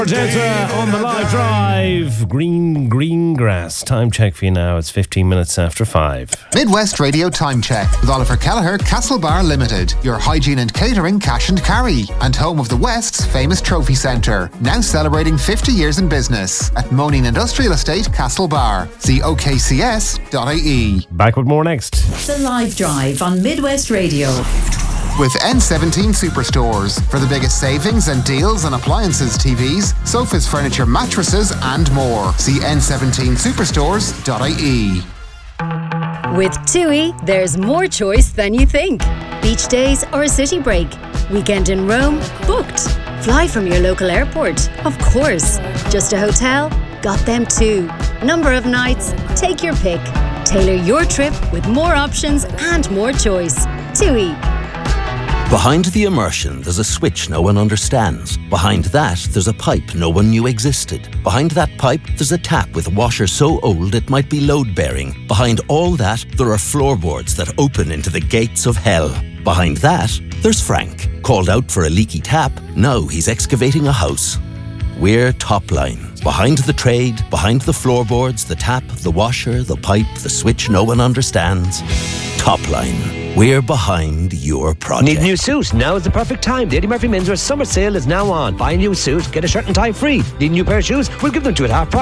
Argenta on the live drive. Green grass. Time check for you now. It's 15 minutes after 5. Midwest Radio Time Check with Oliver Kelleher, Castlebar Limited. Your hygiene and catering cash and carry. And home of the West's famous trophy centre. Now celebrating 50 years in business. At Moaning Industrial Estate, Castlebar. See okcs.ie. Back with more next. The live drive on Midwest Radio. With N17 Superstores for the biggest savings and deals on appliances, TVs, sofas, furniture, mattresses and more. See n17superstores.ie. With TUI, there's more choice than you think. Beach days or a city break. Weekend in Rome? Booked. Fly from your local airport? Of course. Just a hotel? Got them too. Number of nights? Take your pick. Tailor your trip with more options and more choice. TUI. Behind the immersion, there's a switch no one understands. Behind that, there's a pipe no one knew existed. Behind that pipe, there's a tap with a washer so old it might be load-bearing. Behind all that, there are floorboards that open into the gates of hell. Behind that, there's Frank. Called out for a leaky tap, now he's excavating a house. We're Topline. Behind the trade, behind the floorboards, the tap, the washer, the pipe, the switch no one understands. Topline. We're behind your project. Need a new suit? Now is the perfect time. The Eddie Murphy Menswear Summer Sale is now on. Buy a new suit, get a shirt and tie free. Need a new pair of shoes? We'll give them to you at half price.